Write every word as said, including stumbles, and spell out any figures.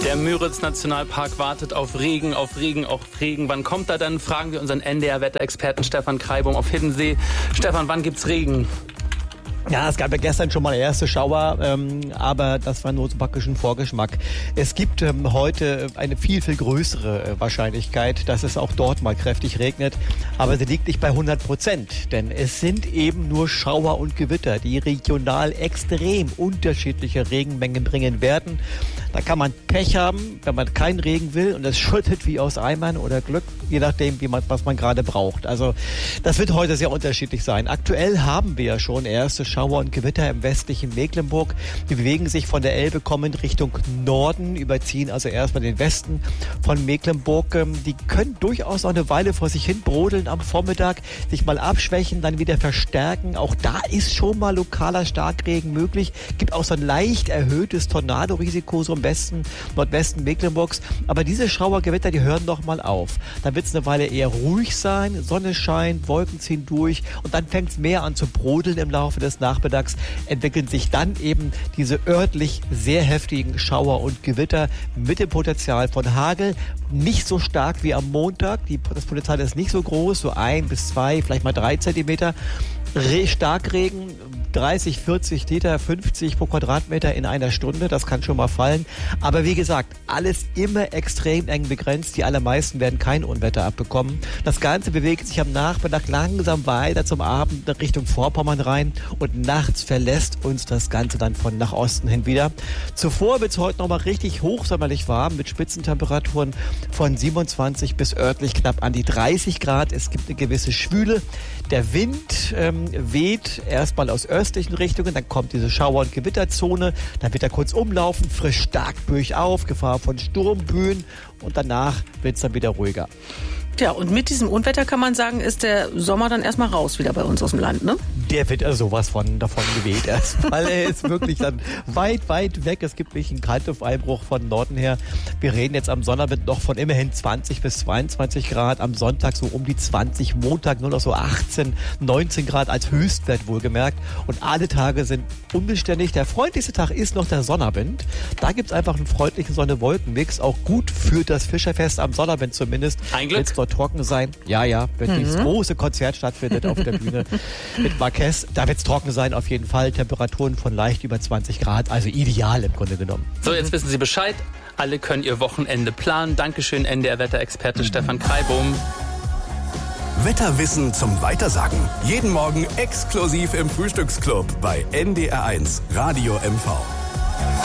Der Müritz-Nationalpark wartet auf Regen, auf Regen, auf Regen. Wann kommt er dann? Fragen wir unseren N D R-Wetterexperten Stefan Kreibum auf Hiddensee. Stefan, wann gibt's Regen? Ja, es gab ja gestern schon mal erste Schauer, ähm, aber das war nur so praktisch ein Vorgeschmack. Es gibt ähm, heute eine viel, viel größere äh, Wahrscheinlichkeit, dass es auch dort mal kräftig regnet, aber sie liegt nicht bei hundert Prozent, denn es sind eben nur Schauer und Gewitter, die regional extrem unterschiedliche Regenmengen bringen werden. Da kann man Pech haben, wenn man keinen Regen will und es schüttet wie aus Eimern, oder Glück, je nachdem, wie man, was man gerade braucht. Also das wird heute sehr unterschiedlich sein. Aktuell haben wir ja schon erste Schauer und Gewitter im westlichen Mecklenburg. Die bewegen sich von der Elbe kommend Richtung Norden, überziehen also erstmal den Westen von Mecklenburg. Die können durchaus noch eine Weile vor sich hin brodeln am Vormittag, sich mal abschwächen, dann wieder verstärken. Auch da ist schon mal lokaler Starkregen möglich. Gibt auch so ein leicht erhöhtes Tornadorisiko so im Westen, Nordwesten Mecklenburgs. Aber diese Schauergewitter, die hören noch mal auf. Dann wird es eine Weile eher ruhig sein, Sonne scheint, Wolken ziehen durch und dann fängt es mehr an zu brodeln im Laufe des Nachmittags, entwickeln sich dann eben diese örtlich sehr heftigen Schauer und Gewitter mit dem Potenzial von Hagel. Nicht so stark wie am Montag. Die, das Potenzial ist nicht so groß, so ein bis zwei, vielleicht mal drei Zentimeter. Re- Starkregen, dreißig, vierzig Liter, fünfzig pro Quadratmeter in einer Stunde, das kann schon mal fallen. Aber wie gesagt, alles immer extrem eng begrenzt. Die allermeisten werden kein Unwetter abbekommen. Das Ganze bewegt sich am Nachmittag langsam weiter zum Abend Richtung Vorpommern rein und nachts verlässt uns das Ganze dann von nach Osten hin wieder. Zuvor wird es heute nochmal richtig hochsommerlich warm mit Spitzentemperaturen von siebenundzwanzig bis örtlich knapp an die dreißig Grad. Es gibt eine gewisse Schwüle. Der Wind ähm, weht erstmal aus östlichen Richtungen, dann kommt diese Schauer- und Gewitterzone, dann wird er kurz umlaufen, frisch stark durchauf, Gefahr von Sturmböen und danach wird es dann wieder ruhiger. Tja, und mit diesem Unwetter kann man sagen, ist der Sommer dann erstmal raus wieder bei uns aus dem Land, ne? Der wird also sowas von davon geweht erstmal. Er ist wirklich dann weit, weit weg. Es gibt nicht einen Kaltlufteinbruch von Norden her. Wir reden jetzt am Sonnabend noch von immerhin zwanzig bis zweiundzwanzig Grad. Am Sonntag so um die zwanzig, Montag nur noch so achtzehn, neunzehn Grad als Höchstwert wohlgemerkt. Und alle Tage sind unbeständig. Der freundlichste Tag ist noch der Sonnabend. Da gibt's einfach einen freundlichen Sonne-Wolken-Mix. Auch gut für das Fischerfest am Sonnabend zumindest. Ein Glück. Wird's dort trocken sein. Ja, ja, wenn mhm. dieses große Konzert stattfindet auf der Bühne mit Marquez. Da wird es trocken sein, auf jeden Fall. Temperaturen von leicht über zwanzig Grad, also ideal im Grunde genommen. So, jetzt wissen Sie Bescheid. Alle können ihr Wochenende planen. Dankeschön, N D R-Wetterexperte mhm. Stefan Kreibum. Wetterwissen zum Weitersagen. Jeden Morgen exklusiv im Frühstücksclub bei N D R eins Radio M V.